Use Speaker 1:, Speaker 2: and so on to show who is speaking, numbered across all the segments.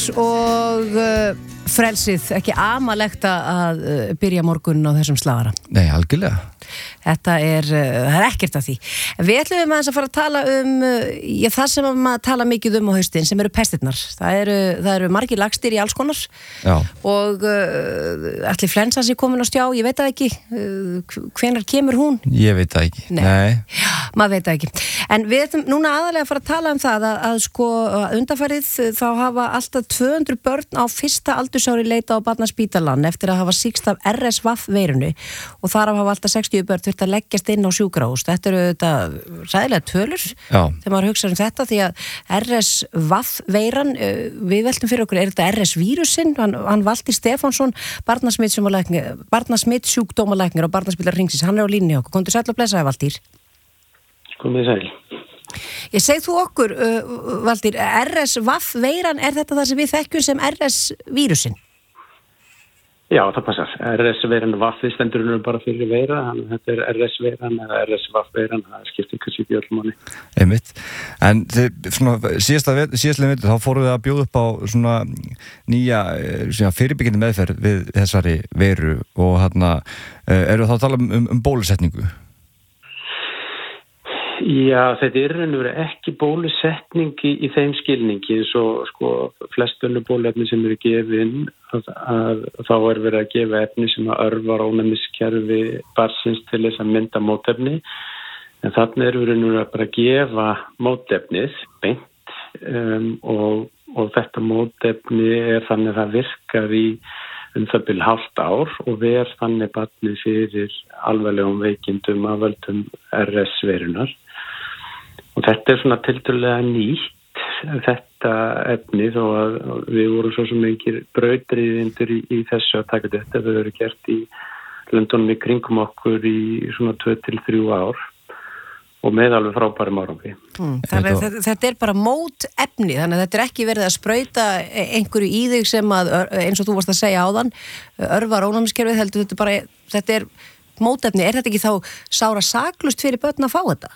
Speaker 1: og frelsið, ekki amalegt að byrja morgun á þessum slagara.
Speaker 2: Nei, algjörlega.
Speaker 1: Þetta það er ekkert af því. Við ætlum aðeins að fara að tala það sem maður tala mikið á haustin, sem eru pestirnar. Það eru margir lagstir í alls konar.
Speaker 2: Já.
Speaker 1: Og ætli flensan sé komin á stjá, ég veit það ekki. Hvenær kemur hún?
Speaker 2: Ég veit það ekki. Nei.
Speaker 1: Já, maður veit það ekki. En við ætlum núna aðalega að fara að tala það að undanfarið þá hafa alltaf 200 börn á fyrsta aldursári leita á Barnaspítalann eftir að hafa sýkst af RS-veirunni og þar hafa alltaf 60 börn þurft að leggjast inn á sjúkrahús. Þetta eru ræðilega tölur þegar maður hugsa þetta því að RS-veiran, við veltum fyrir okkur, er þetta RS-vírusinn? Hann Valtýr Stefánsson, barnasmittsjúkdómalæknir á Barnaspítal Hringsins, hann á línunni okkur. Komdu sæll og blessaði, Valtýr.
Speaker 3: Komið sæl.
Speaker 1: Ég seg þú okkur, Valtýr, RS-veiran, er þetta það sem við þekkjum sem RS-vírusinn?
Speaker 3: Já, það passar. RS-veiran stendur bara fyrir veira, þannig að þetta er RS-veiran eða RS-veiran, það skiptir kannski í öllum máli.
Speaker 2: Einmitt. En síðastlega þá fóruð við að bjóða upp á svona nýja fyrirbyggjandi meðferð við þessari veiru og eru þá að tala um bólusetningu?
Speaker 3: Já, þetta er ekki bólusetning í þeim skilningi, svo flest önnur bóluefni sem eru gefin að þá verið að gefa efni sem að örvar ónæmiskerfi barnsins til þess að mynda mótefni, en þannig við bara að gefa mótefnið beint og þetta mótefni er þannig að það virkar í það bil hálft ár og ver þannig barnið fyrir alvarlegum veikindum af völdum RS-veirunar. Og þetta er svona tiltölulega nýtt, þetta efni, þó að við vorum svo sem engir brautryðjendur í þessu að taka þetta. Það verður gert í löndunum í kringum okkur í svona 2-3 ár og með alveg frábærum árangri.
Speaker 1: Þetta er bara mótefni, þannig að þetta er ekki verið að sprauta einhverju í þig sem að, eins og þú varst að segja áðan, örvar ónæmiskerfið, heldur þetta er mótefni. Er þetta ekki þá sára saklust fyrir börn að fá þetta?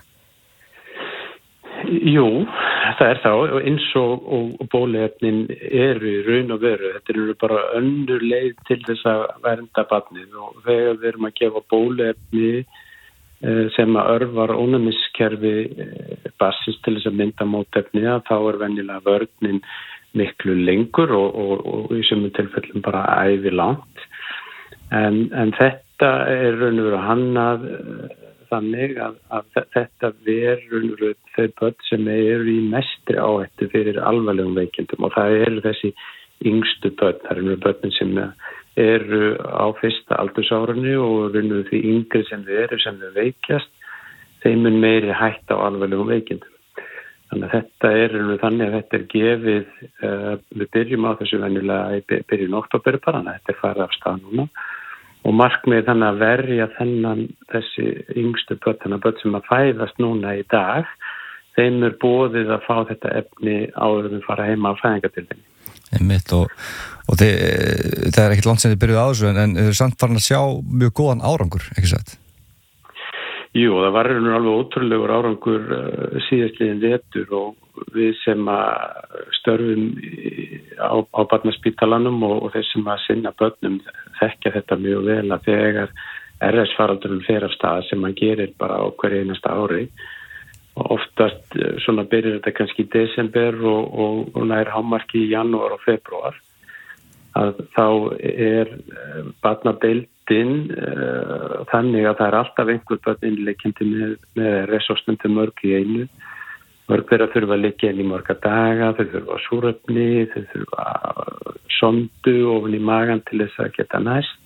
Speaker 3: Jú, það er þá, eins og bóluefnin eru í raun og veru. Þetta eru bara önnur leið til þess að vernda barnið og þegar við erum að gefa bóluefni sem að örvar ónæmiskerfi barnsins til þess að mynda mótefni, þá er venjulega vörnin miklu lengur og í sumum tilfellum bara ævilangt. En þetta er raun og veru hannað þannig að þetta verður þau börn sem eru í mestri áhættu fyrir alvarlegum veikindum og það eru þessi yngstu börn, það eru börnin sem eru á fyrsta aldursárinu og raunum því yngri sem þau veikjast, þeim mun meiri hætt á alvarlegum veikindum. Þannig að þetta er þannig að þetta er gefið, við byrjum á þessu venjulega í byrjun október bara, þannig að þetta er farið af stað núna. Og markmið þannig að verja þessi yngstu börn, þannig að börn sem að fæðast núna í dag, þeim er boðið að fá þetta efni áður en fara heima á fæðingartilfinni.
Speaker 2: Einmitt og það er ekkert langt sem þið byrjuð á þessu en þið eru samt farin að sjá mjög góðan árangur, ekki satt?
Speaker 3: Jú, það var alveg ótrúlegur árangur síðastliðin vetur og við sem að störfum á Barnaspítalanum og þeir sem að sinna börnum þekkja þetta mjög vel að þegar RS-faraldurinn fer af stað sem hann gerir bara á hverju einasta ári og oftast svona byrjar þetta kannski í desember og nær hámarki í janúar og febrúar að þá er barnadeildin þannig að það er alltaf einhver börn innleikjandi með RS-ástandi mörg í einu. Mörg þeirra þurfa að liggja inn í marga daga, þau þurfa súrefni, þau þurfa sondu ofan í magan til þess að geta næst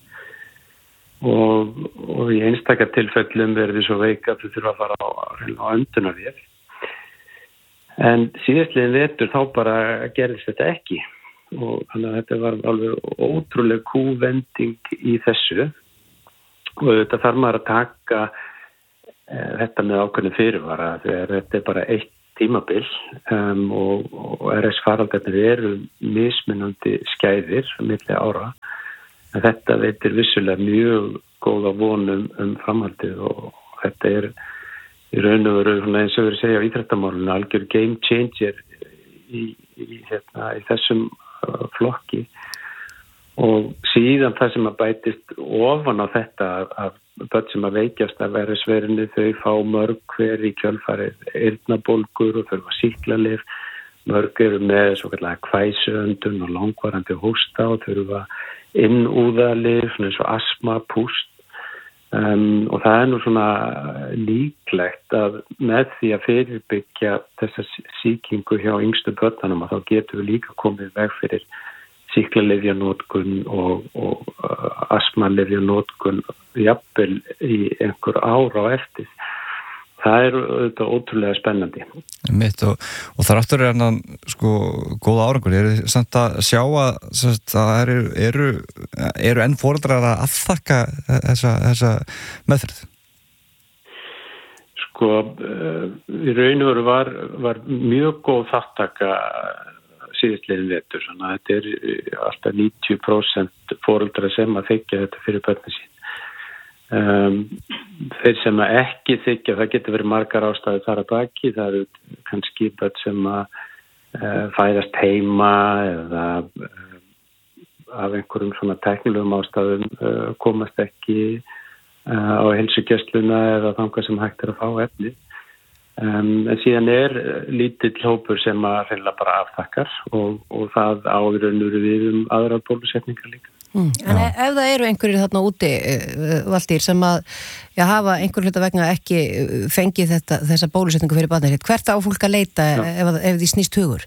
Speaker 3: og í einstaka tilfellum verður svo veik að þau þurfa að fara á öndunarvél. En síðastliðin vetur þá bara gerðist þetta ekki og þannig að þetta var alveg ótrúleg kúvending í þessu og þetta þarf maður að taka þetta með ákveðnu fyrirvara þegar þetta er bara eitt tímabil og RS-faraldarnir eru mismunandi skæðir milli ára en þetta veitir vissulega mjög góða vonum framhaldið og þetta er í raun og veru eins og við segja á íþróttamálinu algjör game changer í þessum flokki og síðan það sem að bætist ofan á þetta að börn sem að veikjast af RS-veirunni þau fá mörg hver í kjölfarið eyrnabólgur og þurfa sýklalyf, mörg eru með svo kallega kvæsuöndun og langvarandi hósta og þurfa innúðalyf, svona eins og astma, púst. Og það nú svona líklegt að með því að fyrirbyggja þessa sýkingu hjá yngstu börnunum að þá getum við líka komið veg fyrir sýklalyfjanótkun og astmalyfjanótkun jafnvel í einhver ára á eftir. Það auðvitað ótrúlega spennandi.
Speaker 2: Mitt og þráttur hennan sko góða árangur. Þið samt að sjá að það eru enn foreldrar að afþakka þessa meðferð?
Speaker 3: Sko, í raun og veru var mjög góð þáttaka síðastliðin vetur. Þannig að þetta alltaf 90% foreldrar sem að þykja þetta fyrir börnin sín. Þeir sem að ekki þykja, það getur verið margar ástæður þar að baki, það eru kannski börn sem að fæðast heima eða af einhverjum svona tæknilegum ástæðum komast ekki á heilsugæsluna eða þangað sem hægt að fá efni. En síðan lítill hópur sem að hreinlega bara afþakkar og það áður við aðrar bólusetningar líka.
Speaker 1: En ef það eru einhverjir þarna úti, Valtýr, sem að hafa einhver hluta vegna ekki fengið þessa bólusetningu fyrir barnið, hvert á fólk að leita ef því snýst hugur?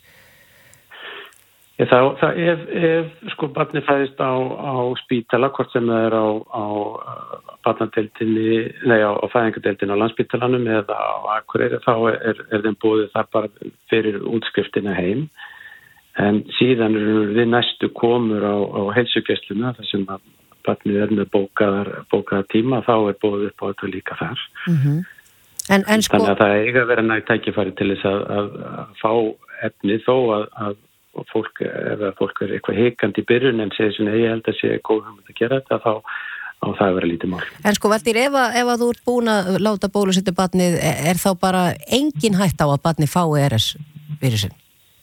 Speaker 3: Ef sko barnið fæðist á spítala, hvort sem það á barnadeildinni, á fæðingardeildinni á Landspítalanum eða á Akureyri, þá þeim boðið það bara fyrir útskriftina heim. En síðan við næstu komur á heilsugæsluna, þar sem að barnið með bókaða tíma, þá boðið upp á þetta líka þar. En sko... Þannig að það eiga að vera nægt tækifæri til þess að fá efni þó að fólk eitthvað hikandi í byrjun en segir svona, ég held að sé góð að gera þetta, þá á það að vera lítið mál.
Speaker 1: En sko, Valtýr, ef að þú ert búin að láta bólusetja barnið, þá bara engin hætt á að barnið fái RS-vírusinn?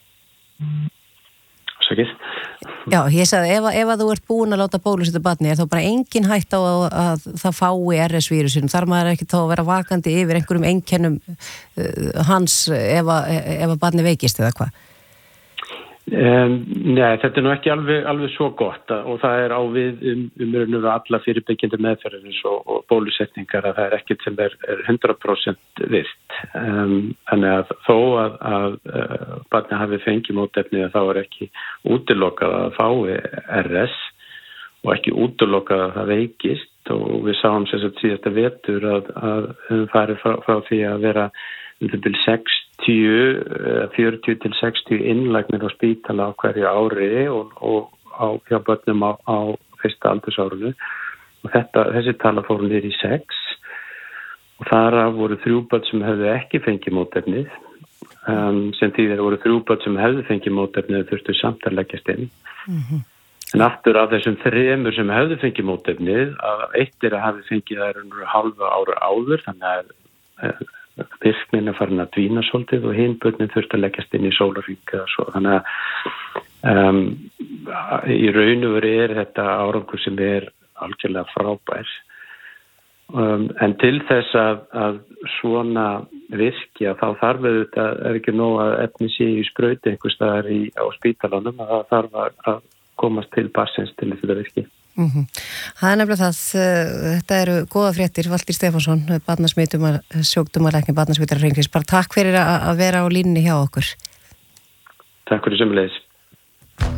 Speaker 1: Já, ég sagði, ef að þú ert búin að láta bólusetja barnið, þá bara engin hætt á að það fái RS-vírusinn. Þar maður ekki þá að vera vakandi yfir einhverjum einkennum hans ef að barnið veikist eða hvað?
Speaker 3: Nei, þetta nú ekki alveg svo gott og það á við alla fyrirbyggjandi meðferðins og bólusetningar að það ekkert sem 100% virt. Þannig að þó að barnið hafi fengið mótefni þá ekki útilokað að fái RS og ekki útilokað að það veikist og við sáum síðasta vetur að farið frá því að vera 40 til 60 innlagnir á spítala á hverju ári og hjá börnum á fyrsta aldursárunu og þessi tala fór niður í 6 og þar voru 3 börn sem hefðu ekki fengið mótefnið sem þýðir voru 3 börn sem hefðu fengið mótefnið þurftu samt að leggjast inn. En aftur af þessum 3 sem hefðu fengið mótefnið að eitt að hafi fengið það halva ára áður þannig að virknin farin að dvína svolítið og hinn börnin þurft að leggjast inn í sólarhring eða svo. Þannig að í raun og veru þetta árangur sem algjörlega frábær. En til þess að svona virkja þá þarf þetta ekki nóg að efni sé í sprauti einhvers staðar á spítalanum að það þarf að komast til barnsins til þetta virki.
Speaker 1: Það nefnilega það, þetta eru góða fréttir. Valtýr Stefánsson, sjókdómalæknir Barnasmitara Hringriðs, bara takk fyrir að vera á línunni hjá okkur.
Speaker 3: Takk fyrir sömuleiðis.